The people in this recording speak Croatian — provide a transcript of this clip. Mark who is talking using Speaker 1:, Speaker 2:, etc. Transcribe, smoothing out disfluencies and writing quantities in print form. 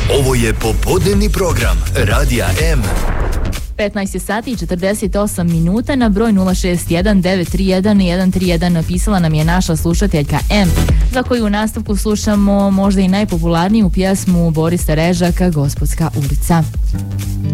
Speaker 1: Ovo je popodnevni program Radija M.
Speaker 2: 15 sati i 48 minuta na broj 061-931-131 napisala nam je naša slušateljka M, za koju u nastavku slušamo možda i najpopularniju pjesmu Borisa Režaka, Gospodska ulica.